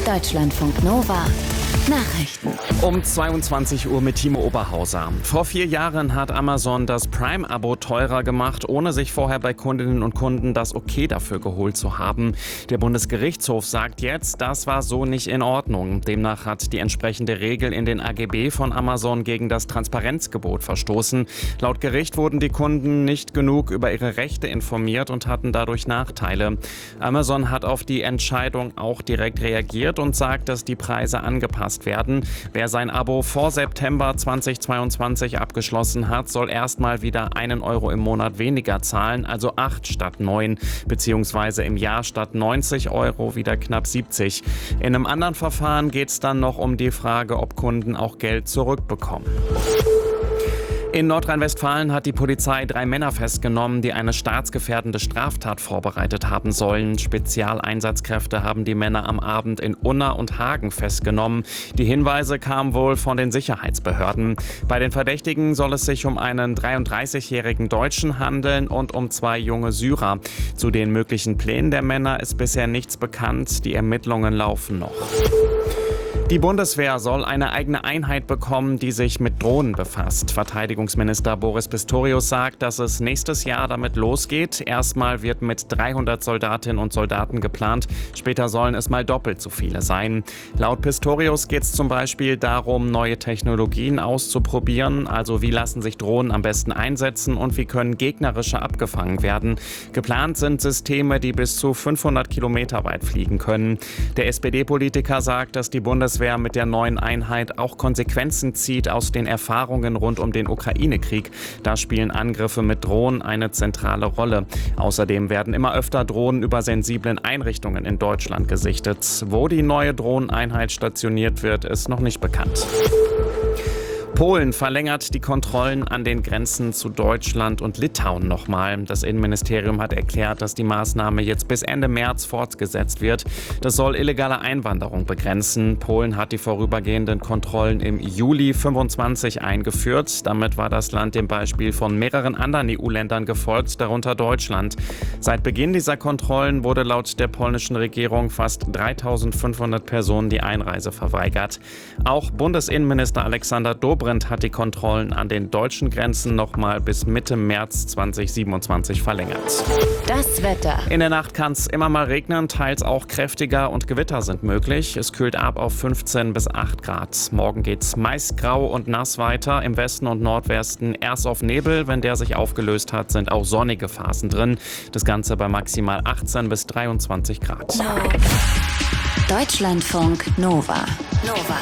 Deutschlandfunk Nova Nachrichten. Um 22 Uhr mit Timo Oberhauser. Vor 4 Jahren hat Amazon das Prime-Abo teurer gemacht, ohne sich vorher bei Kundinnen und Kunden das Okay dafür geholt zu haben. Der Bundesgerichtshof sagt jetzt, das war so nicht in Ordnung. Demnach hat die entsprechende Regel in den AGB von Amazon gegen das Transparenzgebot verstoßen. Laut Gericht wurden die Kunden nicht genug über ihre Rechte informiert und hatten dadurch Nachteile. Amazon hat auf die Entscheidung auch direkt reagiert und sagt, dass die Preise angepasst werden. Wer sein Abo vor September 2022 abgeschlossen hat, soll erstmal wieder 1 Euro im Monat weniger zahlen, also 8 statt 9, beziehungsweise im Jahr statt 90 Euro wieder knapp 70. In einem anderen Verfahren geht es dann noch um die Frage, ob Kunden auch Geld zurückbekommen. In Nordrhein-Westfalen hat die Polizei 3 Männer festgenommen, die eine staatsgefährdende Straftat vorbereitet haben sollen. Spezialeinsatzkräfte haben die Männer am Abend in Unna und Hagen festgenommen. Die Hinweise kamen wohl von den Sicherheitsbehörden. Bei den Verdächtigen soll es sich um einen 33-jährigen Deutschen handeln und um 2 junge Syrer. Zu den möglichen Plänen der Männer ist bisher nichts bekannt. Die Ermittlungen laufen noch. Die Bundeswehr soll eine eigene Einheit bekommen, die sich mit Drohnen befasst. Verteidigungsminister Boris Pistorius sagt, dass es nächstes Jahr damit losgeht. Erstmal wird mit 300 Soldatinnen und Soldaten geplant. Später sollen es mal doppelt so viele sein. Laut Pistorius geht es zum Beispiel darum, neue Technologien auszuprobieren. Also wie lassen sich Drohnen am besten einsetzen und wie können gegnerische abgefangen werden. Geplant sind Systeme, die bis zu 500 Kilometer weit fliegen können. Der SPD-Politiker sagt, dass die Bundeswehr mit der neuen Einheit auch Konsequenzen zieht aus den Erfahrungen rund um den Ukraine-Krieg. Da spielen Angriffe mit Drohnen eine zentrale Rolle. Außerdem werden immer öfter Drohnen über sensiblen Einrichtungen in Deutschland gesichtet. Wo die neue Drohneneinheit stationiert wird, ist noch nicht bekannt. Polen verlängert die Kontrollen an den Grenzen zu Deutschland und Litauen nochmal. Das Innenministerium hat erklärt, dass die Maßnahme jetzt bis Ende März fortgesetzt wird. Das soll illegale Einwanderung begrenzen. Polen hat die vorübergehenden Kontrollen im Juli 25 eingeführt. Damit war das Land dem Beispiel von mehreren anderen EU-Ländern gefolgt, darunter Deutschland. Seit Beginn dieser Kontrollen wurde laut der polnischen Regierung fast 3.500 Personen die Einreise verweigert. Auch Bundesinnenminister Alexander Dobrindt hat die Kontrollen an den deutschen Grenzen nochmal bis Mitte März 2027 verlängert. Das Wetter. In der Nacht kann es immer mal regnen, teils auch kräftiger und Gewitter sind möglich. Es kühlt ab auf 15 bis 8 Grad. Morgen geht's meist grau und nass weiter. Im Westen und Nordwesten erst auf Nebel. Wenn der sich aufgelöst hat, sind auch sonnige Phasen drin. Das Ganze bei maximal 18 bis 23 Grad. Deutschlandfunk Nova.